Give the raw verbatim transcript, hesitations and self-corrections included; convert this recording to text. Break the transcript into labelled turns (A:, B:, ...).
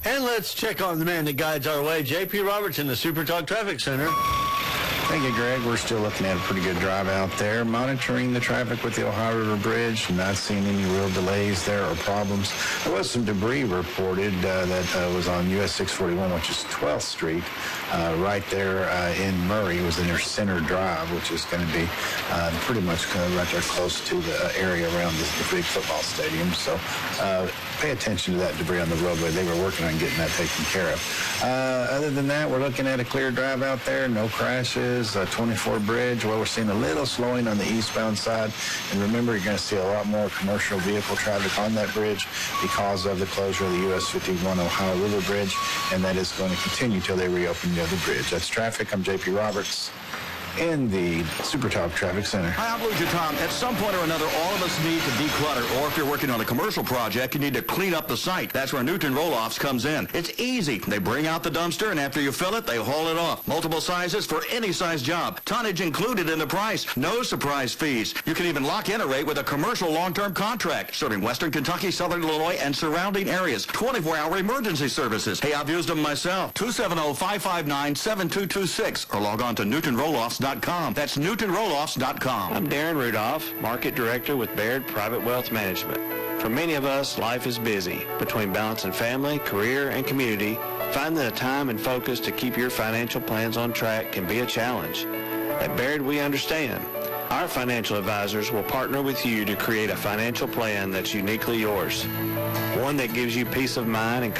A: And let's check on the man that guides our way, J P Roberts in the Super Talk Traffic Center.
B: Thank you, Greg. We're still looking at a pretty good drive out there, monitoring the traffic with the Ohio River Bridge, not seeing any real delays there or problems. There was some debris reported uh, that uh, was on U S six forty-one, which is twelfth Street, uh, right there uh, in Murray. It was in their Center Drive, which is going to be uh, pretty much kind of right there close to the area around the, the big football stadium. So uh, pay attention to that debris on the roadway. They were working on getting that taken care of. Uh, other than that, we're looking at a clear drive out there, no crashes. Uh, twenty-four Bridge, where we're seeing a little slowing on the eastbound side. And remember, you're going to see a lot more commercial vehicle traffic on that bridge because of the closure of the U S fifty-one Ohio River Bridge, and that is going to continue till they reopen the other bridge. That's traffic. I'm J P Roberts in the Super Talk Traffic Center.
C: Hi, I'm Lucia Tom. At some point or another, all of us need to declutter, or if you're working on a commercial project, you need to clean up the site. That's where Newton Roll-Offs comes in. It's easy. They bring out the dumpster, and after you fill it, they haul it off. Multiple sizes for any size job. Tonnage included in the price. No surprise fees. You can even lock in a rate with a commercial long-term contract, serving Western Kentucky, Southern Illinois, and surrounding areas. twenty-four hour emergency services. Hey, I've used them myself. two seven zero, five five nine, seven two two six, or log on to newton rolloffs dot com. That's newton rolloffs dot com.
D: I'm Darren Rudolph, Market Director with Baird Private Wealth Management. For many of us, life is busy. Between balancing family, career, and community, finding the time and focus to keep your financial plans on track can be a challenge. At Baird, we understand. Our financial advisors will partner with you to create a financial plan that's uniquely yours, one that gives you peace of mind and